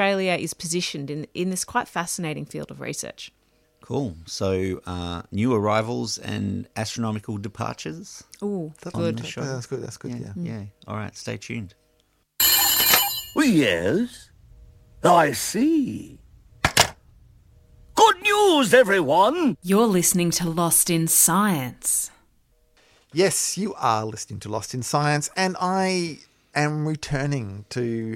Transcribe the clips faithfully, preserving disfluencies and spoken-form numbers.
Australia is positioned in, in this quite fascinating field of research. Cool. So uh, new arrivals and astronomical departures. Oh, on good. the show. That's good. That's good. Yeah. Yeah. yeah. All right. Stay tuned. Yes, I see. Good news, everyone! You're listening to Lost in Science. Yes, you are listening to Lost in Science, and I am returning to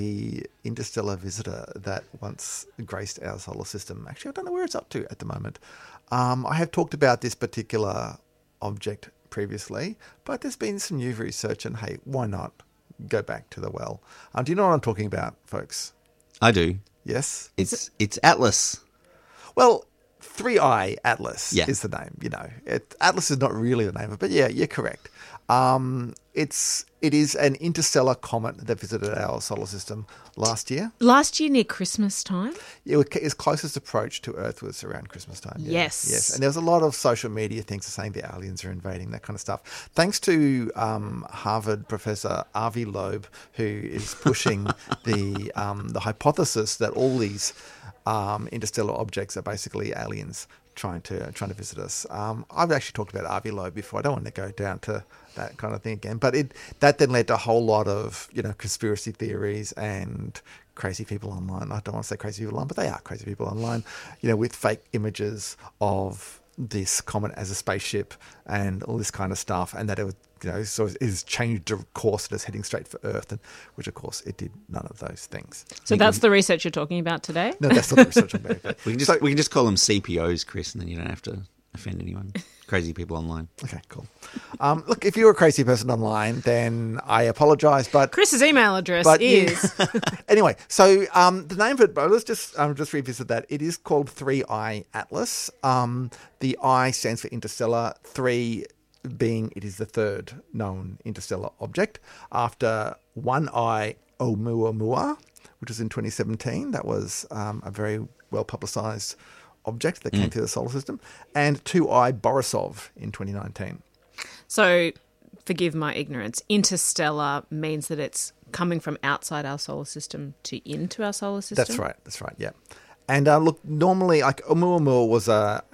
a interstellar visitor that once graced our solar system. Actually, I don't know where it's up to at the moment. Um, I have talked about this particular object previously, but there's been some new research, and hey, why not go back to the well? Um, do you know what I'm talking about, folks? I do. Yes? It's it's Atlas. Well, three I Atlas Yeah. is the name, you know. It, Atlas is not really the name of it, but yeah, you're correct. Um, it's it is an interstellar comet that visited our solar system last year. Last year near Christmas time? It was, its closest approach to Earth was around Christmas time. Yeah. Yes. Yes. And there was a lot of social media things saying the aliens are invading, that kind of stuff. Thanks to um, Harvard professor Avi Loeb, who is pushing the um, the hypothesis that all these um, interstellar objects are basically aliens trying to trying to visit us. Um, I've actually talked about Avi Loeb before. I don't want to go down to that kind of thing again, but it that then led to a whole lot of, you know, conspiracy theories and crazy people online. I don't want to say crazy people online, but they are crazy people online, you know, with fake images of this comet as a spaceship and all this kind of stuff, and that it was, you know, sort of is changed the course and is heading straight for Earth, and which of course it did none of those things. So that's the research you're talking about today? No, that's not the research I'm about. We can just So- we can just call them C P Os, Chris, and then you don't have to offend anyone. Crazy people online. Okay, cool. Um, look, if you're a crazy person online, then I apologise, but Chris's email address But you- is... anyway, so um, the name of it, but let's just um, just revisit that. It is called three I Atlas. Um, the I stands for interstellar, three being it is the third known interstellar object after one I Oumuamua, which was in twenty seventeen. That was um, a very well publicised object that came through the solar system, and two I Borisov in twenty nineteen. So, forgive my ignorance, interstellar means that it's coming from outside our solar system to into our solar system? That's right. That's right. Yeah. And uh, look, normally, like Oumuamua was a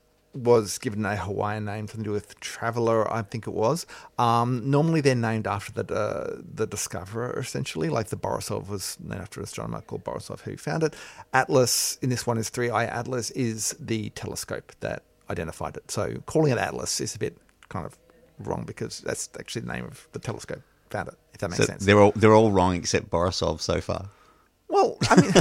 was given a Hawaiian name, something to do with traveller, I think it was. Um, normally, they're named after the uh, the discoverer, essentially. Like the Borisov was named after an astronomer called Borisov who found it. Atlas, in this one, is three I Atlas, is the telescope that identified it. So calling it Atlas is a bit kind of wrong because that's actually the name of the telescope found it. If that makes So sense. they're all they're all wrong except Borisov so far. Well, I mean.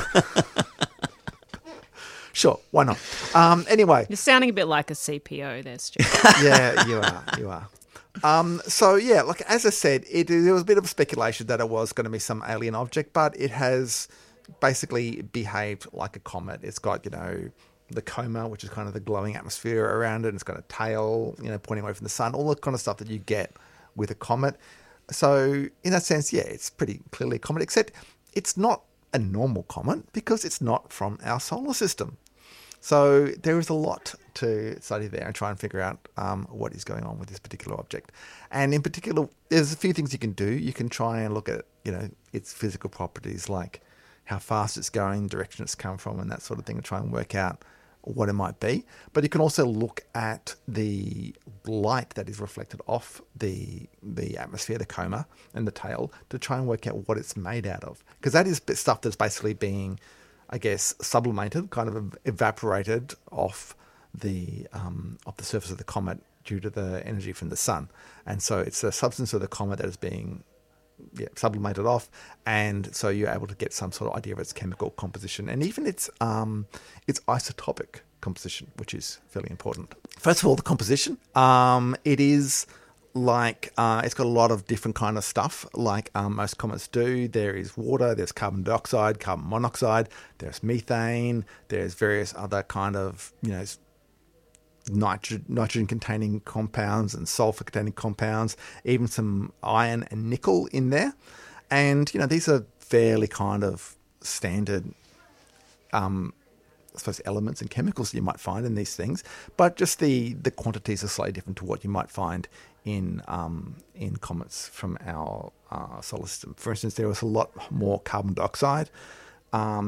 Sure, why not? Um, anyway. You're sounding a bit like a C P O there, Stu. Yeah, you are, you are. Um, so, yeah, like as I said, it, there was a bit of speculation that it was going to be some alien object, but it has basically behaved like a comet. It's got, you know, the coma, which is kind of the glowing atmosphere around it. It's got a tail, you know, pointing away from the sun, all the kind of stuff that you get with a comet. So, in that sense, yeah, it's pretty clearly a comet, except it's not a normal comet because it's not from our solar system. So there is a lot to study there and try and figure out um, what is going on with this particular object. And in particular, there's a few things you can do. You can try and look at, you know, its physical properties, like how fast it's going, direction it's come from, and that sort of thing, and try and work out what it might be. But you can also look at the light that is reflected off the the atmosphere, the coma, and the tail to try and work out what it's made out of. Because that is stuff that's basically being, I guess, sublimated, kind of evaporated off the um, off the surface of the comet due to the energy from the sun. And so it's the substance of the comet that is being yeah, sublimated off, and so you're able to get some sort of idea of its chemical composition and even its um, its isotopic composition, which is fairly important. First of all, the composition. Um, it is like uh, it's got a lot of different kind of stuff, like um, most comets do. There is water, there's carbon dioxide, carbon monoxide, there's methane, there's various other kind of, you know, nitrogen nitrogen containing compounds and sulfur containing compounds, even some iron and nickel in there. And, you know, these are fairly kind of standard um I suppose elements and chemicals that you might find in these things, but just the the quantities are slightly different to what you might find in um in comets from our uh, solar system. For instance, there was a lot more carbon dioxide Um,